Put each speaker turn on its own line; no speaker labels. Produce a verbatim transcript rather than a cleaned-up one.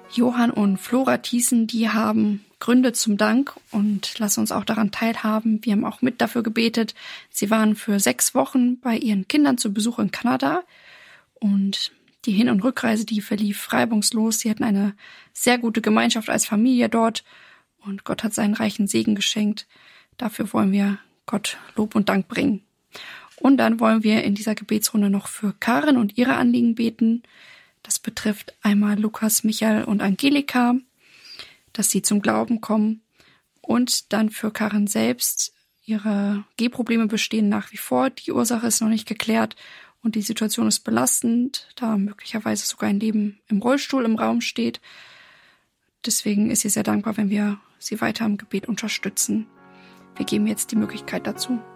Johann und Flora Thiessen, die haben Gründe zum Dank und lassen uns auch daran teilhaben. Wir haben auch mit dafür gebetet. Sie waren für sechs Wochen bei ihren Kindern zu Besuch in Kanada und die Hin- und Rückreise, die verlief reibungslos. Sie hatten eine sehr gute Gemeinschaft als Familie dort und Gott hat seinen reichen Segen geschenkt. Dafür wollen wir Gott Lob und Dank bringen. Und dann wollen wir in dieser Gebetsrunde noch für Karin und ihre Anliegen beten. Das betrifft einmal Lukas, Michael und Angelika, dass sie zum Glauben kommen. Und dann für Karin selbst. Ihre Gehprobleme bestehen nach wie vor. Die Ursache ist noch nicht geklärt und die Situation ist belastend, da möglicherweise sogar ein Leben im Rollstuhl im Raum steht. Deswegen ist sie sehr dankbar, wenn wir sie weiter im Gebet unterstützen. Wir geben jetzt die Möglichkeit dazu.